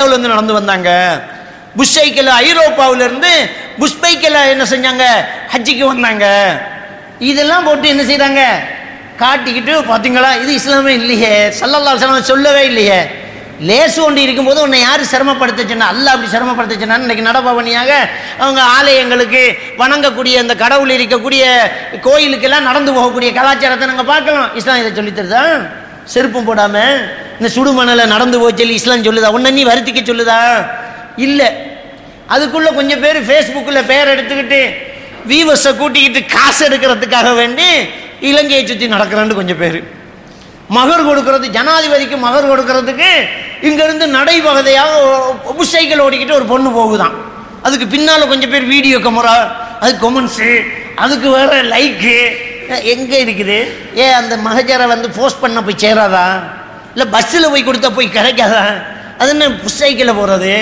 மக்கள் வந்து நடந்து வந்தாங்க. புஷைக்கில் ஐரோப்பாவிலிருந்து புஷ்பைக்கில் என்ன செஞ்சாங்க, ஹஜ்ஜிக்கு வந்தாங்க. இதெல்லாம் போட்டு என்ன செய்கிறாங்க, காட்டிக்கிட்டு பார்த்தீங்களா இது இஸ்லாமே இல்லையே, ஸல்லல்லாஹு அலைஹி வஸல்லம் சொல்லவே இல்லையே. லேசு ஒன்று இருக்கும்போது உன்னை யார் சிரமப்படுத்துச்சுன்னா, அல்லாஹ் அப்படி சிரமப்படுத்துச்சுன்னா இன்றைக்கி நடப்பவனியாக அவங்க ஆலயங்களுக்கு வணங்கக்கூடிய அந்த கடவுள் இருக்கக்கூடிய கோயிலுக்கெல்லாம் நடந்து போகக்கூடிய கலாச்சாரத்தை நாங்கள் பார்க்கலாம். இஸ்லாம் இதை சொல்லித்தருதா? செருப்பும் போடாமல் இந்த சுடுமணலை நடந்து போய் சொல்லி இஸ்லாம் சொல்லுதா? உன்னை நீ வருத்திக்க சொல்லுதா? இல்லை. அதுக்குள்ளே கொஞ்சம் பேர் ஃபேஸ்புக்கில் பேர் எடுத்துக்கிட்டு வீவர்ஸை கூட்டிக்கிட்டு காசு எடுக்கிறதுக்காக வேண்டி இலங்கையை சுற்றி நடக்கிறான்னு கொஞ்சம் பேர். மகர் கொடுக்கறது, ஜனாதிபதிக்கு மகர் கொடுக்கறதுக்கு இங்கேருந்து நடைபகுதையாக புஷைகள் ஓடிக்கிட்டு ஒரு பொண்ணு போகுதான். அதுக்கு பின்னால் கொஞ்சம் பேர் வீடியோ கேமரா, அதுக்கு கொமெண்ட்ஸு, அதுக்கு வேறு லைக்கு. எங்கே இருக்குது? அந்த மகஜரை வந்து போஸ்ட் பண்ண போய் சேராதா? இல்லை பஸ்ஸில் போய் கொடுத்தா போய் கிடைக்காதா? அது என்ன புஷைக்கில் போகிறது?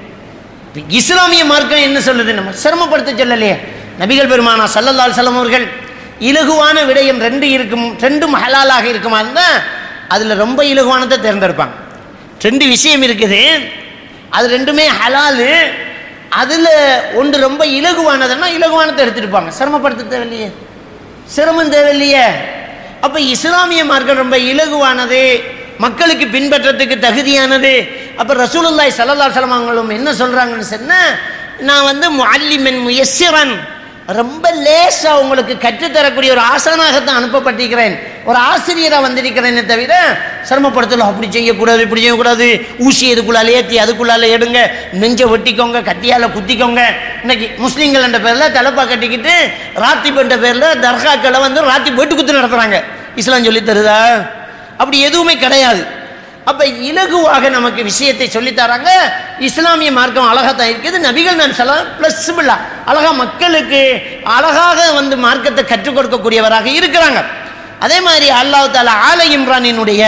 இஸ்லாமிய மார்க்கம் என்ன சொல்லுது? நம்ம சிரமப்படுத்த சொல்லலையே. நபிகள் பெருமானா ஸல்லல்லாஹு அலைஹி வஸல்லம் அவர்கள் இலகுவான விடயம் ரெண்டும் ஹலாலாக இருக்குமா இருந்தால் அதில் ரொம்ப இலகுவானதை தேர்ந்தெடுப்பாங்க. 2 விஷயம் இருக்குது, அது ரெண்டுமே ஹலாலு. அதில் ஒன்று ரொம்ப இலகுவானதுன்னா இலகுவானதை எடுத்துருப்பாங்க. சிரமப்படுத்த தேவையில்லையே, சிரமம் தேவையில்லையே. அப்போ இஸ்லாமிய மார்க்கம் ரொம்ப இலகுவானது, மக்களுக்கு பின்பற்றத்துக்கு தகுதியானது. அப்போ ரசூலுல்லாஹி ஸல்லல்லாஹு அலைஹி வஸல்லம் அவங்களும் என்ன சொல்கிறாங்கன்னு சொன்னால், நான் வந்து முஅல்லிமன் முயஸ்ஸிரன், ரொம்ப லேசாக உங்களுக்கு கற்றுத்தரக்கூடிய ஒரு ஆசானாகத்தான் அனுப்பப்பட்டிருக்கிறேன், ஒரு ஆசிரியராக வந்திருக்கிறேன்னு தவிர சிரமப்படுத்தலாம். அப்படி செய்யக்கூடாது, இப்படி செய்யக்கூடாது, ஊசி இதுக்குள்ளால் ஏற்றி அதுக்குள்ளால் எடுங்க, நெஞ்சை வெட்டிக்கோங்க, கத்தியால் குத்திக்கோங்க. இன்னைக்கு முஸ்லீம்கள் என்ற பேரில் தலைப்பா கட்டிக்கிட்டு ராத்திப் என்ற பேரில் தர்காக்களை வந்து ராத்திப் வெட்டு குத்து நடத்துகிறாங்க. இஸ்லாம் சொல்லி தருதா? அப்படி எதுவுமே கிடையாது. அப்போ இலகுவாக நமக்கு விஷயத்தை சொல்லித்தராங்க. இஸ்லாமிய மார்க்கம் அழகாக தான் இருக்குது. நபிகள் நான் சொல்லலாம் ப்ளஸ்பிளா அழகாக மக்களுக்கு அழகாக வந்து மார்க்கத்தை கற்றுக் கொடுக்கக்கூடியவராக இருக்கிறாங்க. அதே மாதிரி அல்லாஹ் தஆலா ஆல இம்ரானினுடைய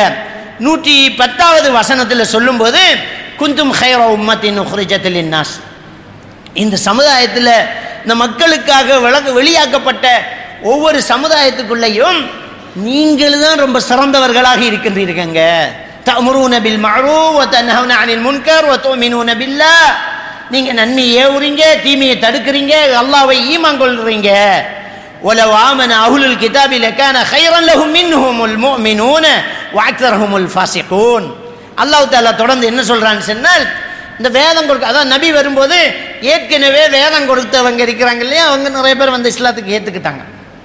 110வது வசனத்தில் சொல்லும்போது, குந்தும் ஹைர உம்மத்தின் உஹ்ரிஜத் லின்னாஸ், இந்த சமுதாயத்தில் இந்த மக்களுக்காக வெளியாக்கப்பட்ட ஒவ்வொரு சமுதாயத்துக்குள்ளேயும் நீங்கள் தான் ரொம்ப சிறந்தவர்களாக இருக்கின்றீர்கள். தஅமுரூன பில் மஅரூஃப் வ தன்ஹவுன அனில் முன்கர் வ துமினூன பில்லாஹ், நீங்க நன்மையை ஏவுறீங்க, தீமையை தடுக்கிறீங்க, அல்லாஹ்வை ஈமான் கொள்றீங்க. வலவ் ஆமன அஹ்லுல் கிதாபி லகான கைரன் லஹும் மின்ஹுமுல் முஃமினூன வ அக்ஸருஹுமுல் ஃபாஸிகூன். அல்லாஹ் தஆலா தொடர்ந்து என்ன சொல்றான்னு சொன்னால், இந்த வேதம் கொடுக்க, அதான் நபி வரும்போது ஏற்கனவே வேதம் கொடுத்தவங்க இருக்கிறாங்க இல்லையா, அவங்க நிறைய பேர் வந்து இஸ்லாத்துக்கு ஏற்றுக்கிட்டாங்க.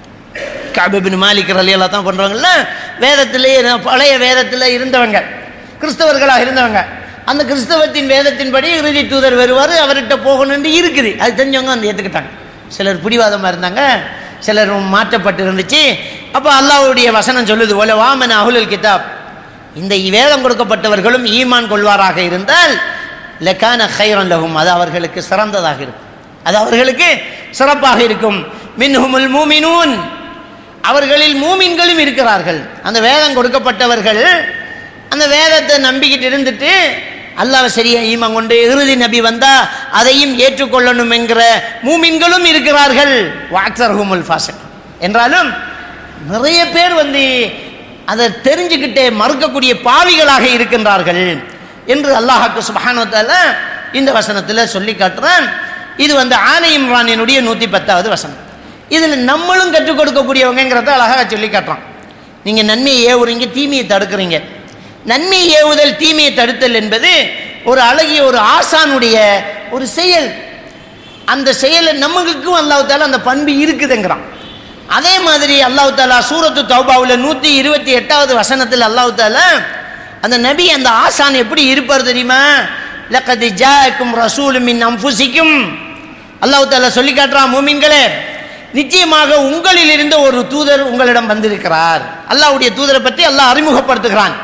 கஅப் இப்னு மாலிக் ரலியல்லாஹு தான் பண்ணுறவங்கள வேதத்திலே பழைய வேதத்தில் இருந்தவங்க, கிறிஸ்தவர்களாக இருந்தவங்க. அந்த கிறிஸ்தவத்தின் வேதத்தின்படி இறுதி தூதர் வருவார், அவர்கிட்ட போகணுன்னு இருக்குது. அது தெரிஞ்சவங்க வந்து ஏற்றுக்கிட்டாங்க. சிலர் பிடிவாதமாக இருந்தாங்க, சிலர் மாற்றப்பட்டு இருந்துச்சு. அப்போ அல்லாஹ்வுடைய வசனம் சொல்லுது, வலவ் ஆமன அஹ்லுல் கிதாப், இந்த வேதம் கொடுக்கப்பட்டவர்களும் ஈமான் கொள்வாராக இருந்தால் லகான கைரன் லஹும், அது அவர்களுக்கு சிறந்ததாக இருக்கும், அது அவர்களுக்கு சிறப்பாக இருக்கும். மின்ஹுமுல் மூமினூன், அவர்களில் மூமின்களும் இருக்கிறார்கள். அந்த வேதம் கொடுக்கப்பட்டவர்கள் அந்த வேதத்தை நம்பிக்கிட்டு இருந்துட்டு அல்லாஹ் சரியா ஈமான் கொண்டு இறுதி நபி வந்தா அதையும் ஏற்றுக்கொள்ளணும் என்கிற மூமின்களும் இருக்கிறார்கள். வாக்ஸர்ஹுமுல் ஃபாஸிக், என்றாலும் நிறைய பேர் வந்து அதை தெரிஞ்சுக்கிட்டே மறுக்கக்கூடிய பாவிகளாக இருக்கின்றார்கள் என்று அல்லாஹ் சுப்ஹானஹு வ தஆலா இந்த வசனத்தில் சொல்லி காட்டுறான். இது வந்து ஆல இம்ரானினுடைய 110வது வசனம். இதில் நம்மளும் கற்றுக் கொடுக்கக்கூடியவங்கிறத அழகாக சொல்லி காட்டுறான். நீங்கள் நன்மையை ஏவுறீங்க, தீமையை தடுக்கிறீங்க. நன்மையை ஏவுதல், தீமையை தடுத்தல் என்பது ஒரு அழகிய ஒரு ஆசானுடைய ஒரு செயல். அந்த செயலை நம்மளுக்கும் அல்லாஹ் தஆலா அந்த பண்பு இருக்குதுங்கிறான். அதே மாதிரி அல்லாஹ் தஆலா சூரத்து தௌபாவில் 128வது வசனத்தில் அல்லாஹ் தஆலா அந்த நபி, அந்த ஆசான் எப்படி இருப்பார் தெரியுமா? லக்கத் ஜாஅக்கும் ரசூலும் மின் அன்ஃபுசிக்கும், அல்லாஹ் தஆலா சொல்லி காட்டுறான், மூமின்களே, நிச்சயமாக உங்களில் இருந்த ஒரு தூதர் உங்களிடம் வந்திருக்கிறார். அல்லாஹ்வுடைய தூதரை பற்றி அல்லாஹ் அறிமுகப்படுத்துகிறான்.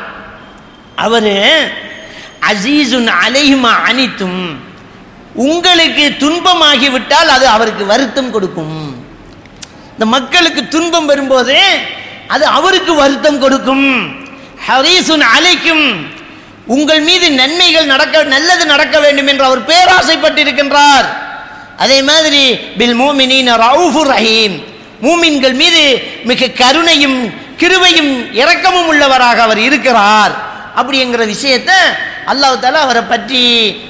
அவரு அசீசுன் அலைஹிமா அனித்தும், உங்களுக்கு துன்பமாகிவிட்டால் அது அவருக்கு வருத்தம் கொடுக்கும். இந்த மக்களுக்கு துன்பம் வரும்போது அது அவருக்கு வருத்தம் கொடுக்கும். ஹரீசுன் அலைக்கும், உங்கள் மீது நன்மைகள் நடக்க, நல்லது நடக்க வேண்டும் என்று அவர் பேராசைப்பட்டிருக்கின்றார். அதே மாதிரி பில் மூமினீன ரவுஃபுர் ரஹீம், மூமின்கள் மீது மிக கருணையும் கிருபையும் இரக்கமும் உள்ளவராக அவர் இருக்கிறார். அப்படிங்கிற விஷயத்தை அல்லாஹ் தஆலா அவரை பற்றி